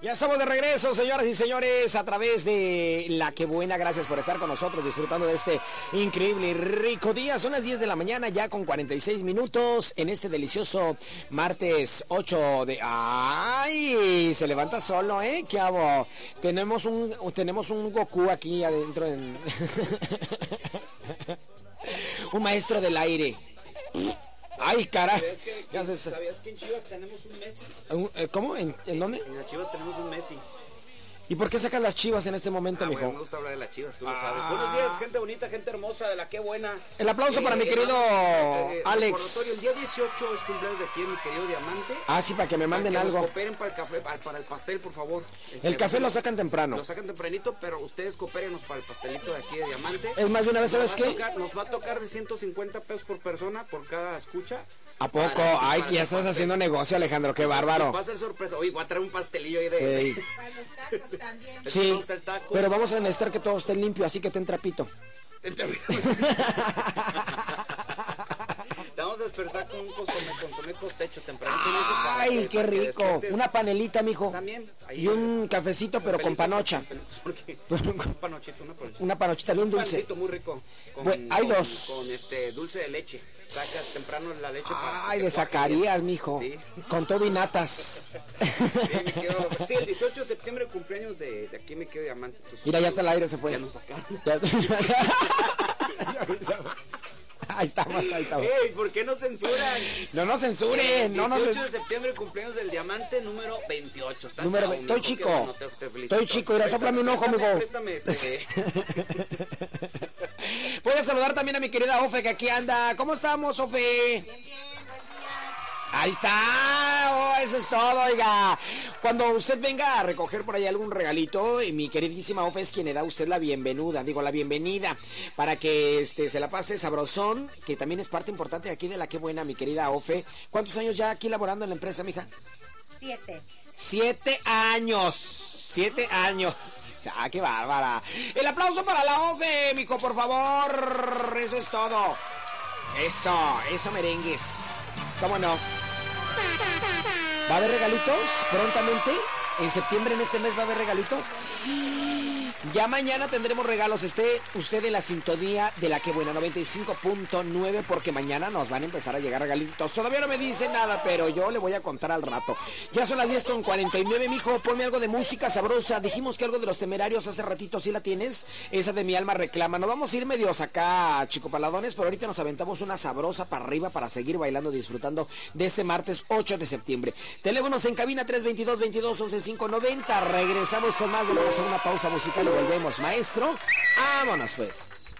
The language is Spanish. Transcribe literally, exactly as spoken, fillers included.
Ya estamos de regreso, señoras y señores, a través de La Que Buena. Gracias por estar con nosotros disfrutando de este increíble y rico día. Son las diez de la mañana ya con cuarenta y seis minutos en este delicioso martes ocho de... ¡Ay! Se levanta solo, ¿eh? ¿Qué hago? Tenemos un, tenemos un Goku aquí adentro en... un maestro del aire. Ay, caray. ¿Sabías que, que, ¿Sabías que en Chivas tenemos un Messi? ¿Cómo? ¿En, en dónde? En las Chivas tenemos un Messi. ¿Y por qué sacas las Chivas en este momento, ah, mijo? Bueno, me gusta hablar de las Chivas, tú lo ah. sabes. Buenos días, gente bonita, gente hermosa, de La Que Buena. El aplauso eh, para mi querido eh, Alex. El día dieciocho es cumpleaños de aquí, mi querido Diamante. Ah, sí, para que me manden para que algo. Cooperen para el café, para el pastel, por favor. Este, el café lo sacan temprano. Lo sacan tempranito, pero ustedes coopérenos para el pastelito de aquí de Diamante. Es más, de una vez, ¿sabes qué? Tocar, nos va a tocar de ciento cincuenta pesos por persona, por cada escucha. ¿A poco? Para, Ay, que ya estás pastel. Haciendo negocio, Alejandro, qué bárbaro. Va a ser sorpresa. Oye, voy a traer un pastelillo ahí de... Hey. Para los tacos también. Sí, pero vamos a necesitar que todo esté limpio, así que ten trapito. Ten trapito. Te vamos a despertar con un consomé, consomé costecho temprano. Ay, qué rico. Una panelita, mijo. También. Ahí y un cafecito, pero con panocha. ¿Por qué? Un panochito, una panochita. Una panochita, bien dulce. Un pancito muy rico. Con, pues, hay con, dos. Con este dulce de leche. Sacas temprano la leche. Para Ay, de Zacarías, mijo. Sí. Con todo y natas. Sí, me quedo, sí, el dieciocho de septiembre, cumpleaños de, de aquí me quedo Diamante. Entonces, mira, ya hasta el aire se fue. Ya nos sacaron. Ahí estamos, ahí estamos. Ey, ¿por qué no censuran? No nos censuren, no nos dieciocho de septiembre, cumpleaños del Diamante número veintiocho. Está número chavo, Estoy chico. Bueno, te, te Estoy chico, mira, sóplame un ojo, amigo. Préstame este. Voy a saludar también a mi querida Ofe, que aquí anda. ¿Cómo estamos, Ofe? Bien, bien, buen día. Ahí está, oh, eso es todo, oiga. Cuando usted venga a recoger por ahí algún regalito, y mi queridísima Ofe es quien le da a usted la bienvenida, digo la bienvenida, para que este se la pase sabrosón, que también es parte importante de aquí de La Que Buena, mi querida Ofe. ¿Cuántos años ya aquí laborando en la empresa, mija? Siete. Siete años. Siete años. Ah, qué bárbara. El aplauso para la Ofe, mijo, por favor. Eso es todo. Eso, eso merengues. ¿Cómo no? ¿Va a haber regalitos prontamente? ¿En septiembre, en este mes, va a haber regalitos? Ya mañana tendremos regalos. Esté usted en la sintonía de La Que Buena noventa y cinco punto nueve, porque mañana nos van a empezar a llegar regalitos. Todavía no me dice nada, pero yo le voy a contar al rato. Ya son las diez con cuarenta y nueve, mijo. Ponme algo de música sabrosa. Dijimos que algo de Los Temerarios hace ratito. ¿Sí la tienes? Esa de Mi Alma Reclama. Nos vamos a ir medios acá, chico paladones, pero ahorita nos aventamos una sabrosa para arriba para seguir bailando, disfrutando de este martes ocho de septiembre. Teléfonos en cabina tres veintidós, veintidós, once, cinco noventa. Regresamos con más. Vamos a una pausa musical y volvemos, maestro. Vámonos pues.